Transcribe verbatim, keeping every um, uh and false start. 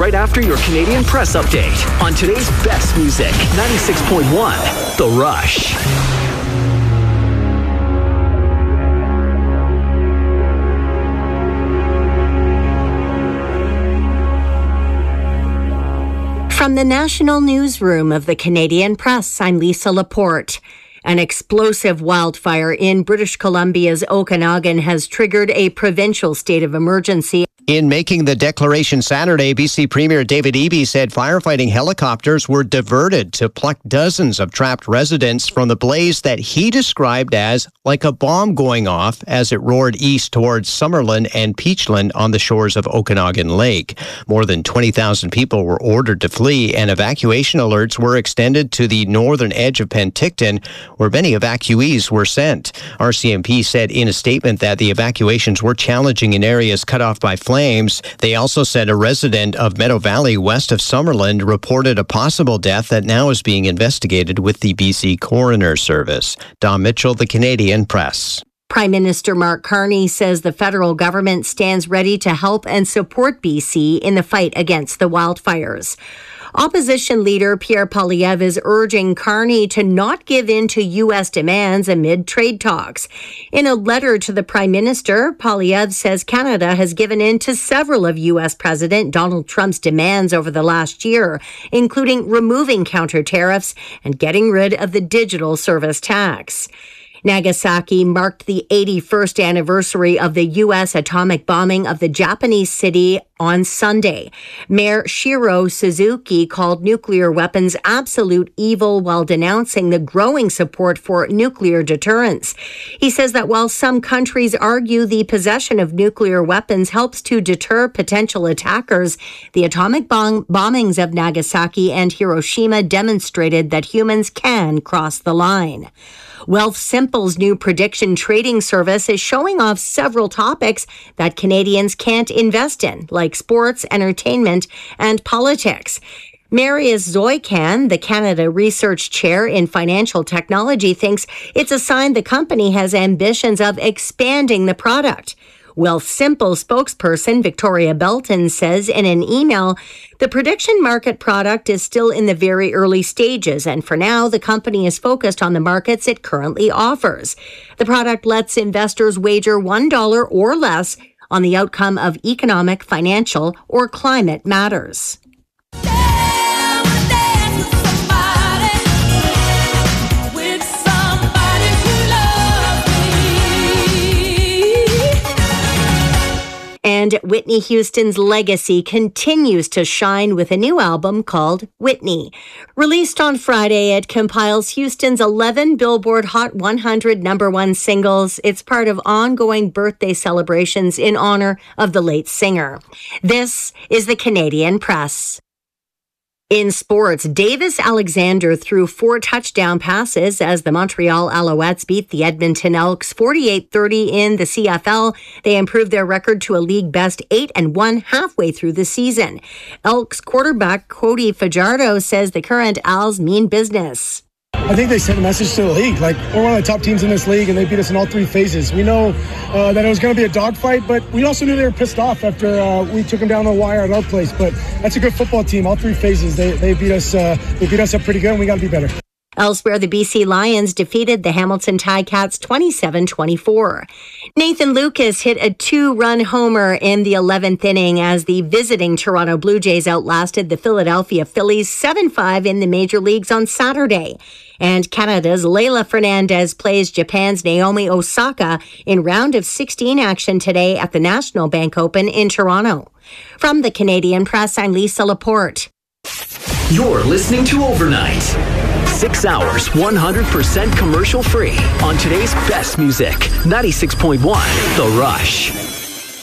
right after your Canadian Press Update on today's best music, ninety-six point one, The Rush. From the National Newsroom of the Canadian Press, I'm Lisa Laporte. An explosive wildfire in British Columbia's Okanagan has triggered a provincial state of emergency. In making the declaration Saturday, B C Premier David Eby said firefighting helicopters were diverted to pluck dozens of trapped residents from the blaze that he described as like a bomb going off as it roared east towards Summerlin and Peachland on the shores of Okanagan Lake. More than twenty thousand people were ordered to flee, and evacuation alerts were extended to the northern edge of Penticton, where many evacuees were sent. R C M P said in a statement that the evacuations were challenging in areas cut off by flames. They also said a resident of Meadow Valley west of Summerland reported a possible death that now is being investigated with the B C Coroner Service. Dom Mitchell, the Canadian Press. Prime Minister Mark Carney says the federal government stands ready to help and support B C in the fight against the wildfires. Opposition leader Pierre Poilievre is urging Carney to not give in to U S demands amid trade talks. In a letter to the Prime Minister, Poilievre says Canada has given in to several of U S President Donald Trump's demands over the last year, including removing counter tariffs and getting rid of the digital service tax. Nagasaki marked the eighty-first anniversary of the U S atomic bombing of the Japanese city on Sunday. Mayor Shiro Suzuki called nuclear weapons absolute evil while denouncing the growing support for nuclear deterrence. He says that while some countries argue the possession of nuclear weapons helps to deter potential attackers, the atomic bomb- bombings of Nagasaki and Hiroshima demonstrated that humans can cross the line. Wealthsimple's new prediction trading service is showing off several topics that Canadians can't invest in, like sports, entertainment, and politics. Marius Zoican, the Canada Research Chair in Financial Technology, thinks it's a sign the company has ambitions of expanding the product. Wealthsimple spokesperson Victoria Belton says in an email, the prediction market product is still in the very early stages, and for now, the company is focused on the markets it currently offers. The product lets investors wager one dollar or less on the outcome of economic, financial, or climate matters. And Whitney Houston's legacy continues to shine with a new album called Whitney. Released on Friday, it compiles Houston's eleven Billboard Hot one hundred number one singles. It's part of ongoing birthday celebrations in honor of the late singer. This is the Canadian Press. In sports, Davis Alexander threw four touchdown passes as the Montreal Alouettes beat the Edmonton Elks forty-eight thirty in the C F L. They improved their record to a league best eight and one halfway through the season. Elks quarterback Cody Fajardo says the current Als mean business. I think they sent a message to the league, like, we're one of the top teams in this league, and they beat us in all three phases. We know uh, that it was going to be a dogfight, but we also knew they were pissed off after uh, we took them down the wire at our place. But that's a good football team. All three phases, they they beat us. Uh, they beat us up pretty good, and we got to be better. Elsewhere, the B C Lions defeated the Hamilton Ticats twenty-seven twenty-four. Nathan Lucas hit a two-run homer in the eleventh inning as the visiting Toronto Blue Jays outlasted the Philadelphia Phillies seven five in the major leagues on Saturday. And Canada's Leila Fernandez plays Japan's Naomi Osaka in round of sixteen action today at the National Bank Open in Toronto. From the Canadian Press, I'm Lisa Laporte. You're listening to Overnight. Six hours, one hundred percent commercial free on today's best music, ninety-six point one, The Rush.